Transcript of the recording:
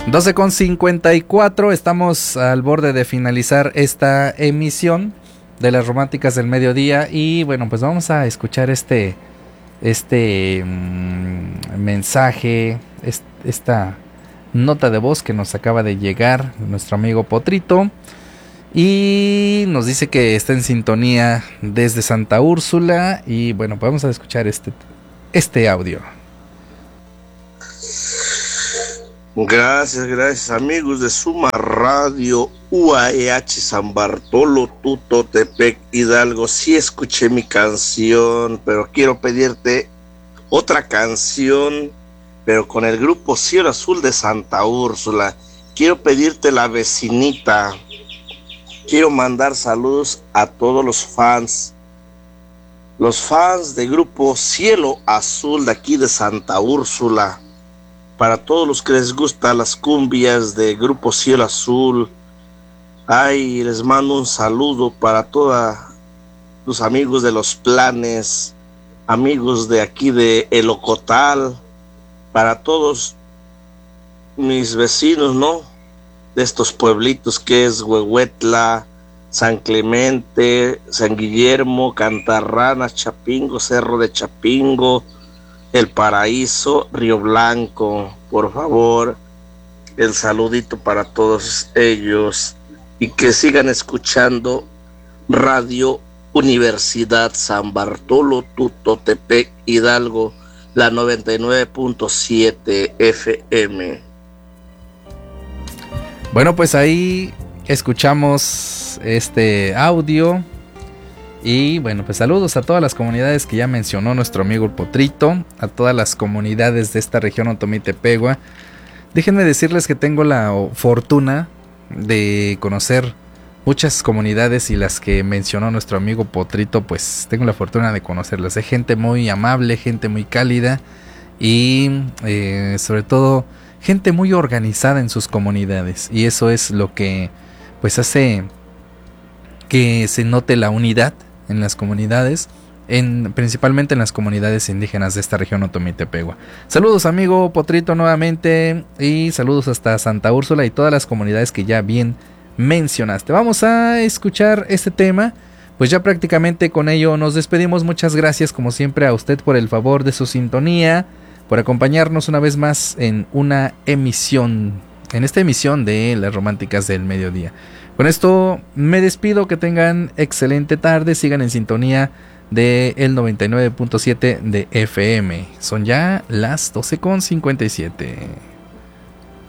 12:54, estamos al borde de finalizar esta emisión de las Románticas del Mediodía y bueno, pues vamos a escuchar este mensaje, esta nota de voz que nos acaba de llegar nuestro amigo Potrito y nos dice que está en sintonía desde Santa Úrsula y bueno, pues vamos a escuchar este audio. Gracias amigos de Suma Radio UAEH San Bartolo, Tutotepec, Hidalgo. Sí escuché mi canción, pero quiero pedirte otra canción, pero con el grupo Cielo Azul de Santa Úrsula. Quiero pedirte La Vecinita. Quiero mandar saludos a todos los fans de grupo Cielo Azul de aquí de Santa Úrsula. Para todos los que les gustan las cumbias de Grupo Cielo Azul, ay, les mando un saludo para todos los amigos de Los Planes, amigos de aquí de El Ocotal, para todos mis vecinos, ¿no? De estos pueblitos que es Huehuetla, San Clemente, San Guillermo, Cantarranas, Chapingo, Cerro de Chapingo, El Paraíso, Río Blanco. Por favor, el saludito para todos ellos y que sigan escuchando Radio Universidad San Bartolo, Tutotepec, Hidalgo, la 99.7 FM. Bueno, pues ahí escuchamos este audio. Y bueno, pues saludos a todas las comunidades que ya mencionó nuestro amigo el Potrito, a todas las comunidades de esta región Otomí-Tepegua. Déjenme decirles que tengo la fortuna de conocer muchas comunidades y las que mencionó nuestro amigo Potrito, pues tengo la fortuna de conocerlas. Hay gente muy amable, gente muy cálida y sobre todo gente muy organizada en sus comunidades. Y eso es lo que pues hace que se note la unidad en las comunidades, principalmente en las comunidades indígenas de esta región Otomí-Tepegua. Saludos amigo Potrito nuevamente y saludos hasta Santa Úrsula y todas las comunidades que ya bien mencionaste. Vamos a escuchar este tema, pues ya prácticamente con ello nos despedimos. Muchas gracias como siempre a usted por el favor de su sintonía, por acompañarnos una vez más en esta emisión de las Románticas del Mediodía. Con esto me despido, que tengan excelente tarde, sigan en sintonía de el 99.7 de FM. Son ya las 12:57.